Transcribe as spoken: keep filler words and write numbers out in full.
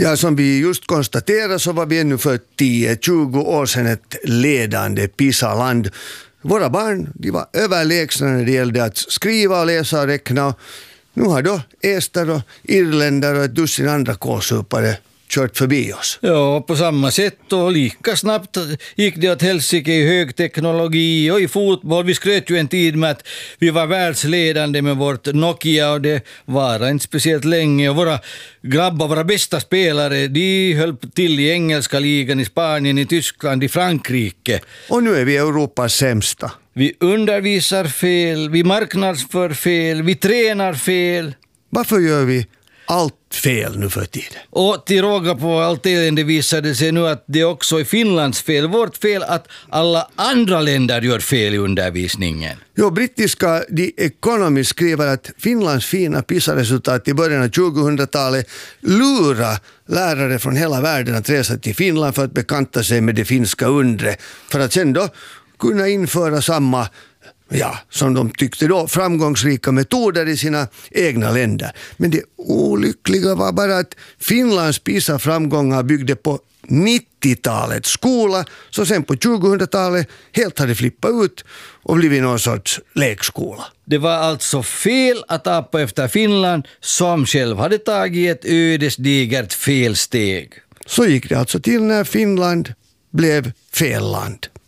Ja, som vi just konstaterade så var vi ännu för tio till tjugo år sedan ett ledande PISA-land. Våra barn, de var överlägsna när det gällde att skriva och läsa och räkna. Nu har då ester och irländare och ett dussin andra kålsupare kört förbi oss. Ja, på samma sätt och lika snabbt gick det åt helsike i högteknologi och i fotboll. Vi skröt ju en tid med att vi var världsledande med vårt Nokia och det var inte speciellt länge. Och våra grabbar, våra bästa spelare, de höll till i engelska ligan, i Spanien, i Tyskland, i Frankrike. Och nu är vi Europas sämsta. Vi undervisar fel, vi marknadsför fel, vi tränar fel. Varför gör vi allt fel nu för tiden? Och till råga på allt elände visade sig nu att det också är Finlands fel. Vårt fel att alla andra länder gör fel i undervisningen. Jo, brittiska The Economist skriver att Finlands fina PISA-resultat i början av tjugohundratalet lurar lärare från hela världen att resa till Finland för att bekanta sig med det finska undret. För att sen då kunna införa samma, ja, som de tyckte då, framgångsrika metoder i sina egna länder. Men det olyckliga var bara att Finlands PISA-framgångar byggde på nittiotalets skola, så sen på tjugohundratalet helt hade flippat ut och blivit någon sorts lekskola. Det var alltså fel att apa efter Finland som själv hade tagit ett ödesdigert felsteg. Så gick det alltså till när Finland blev fel land.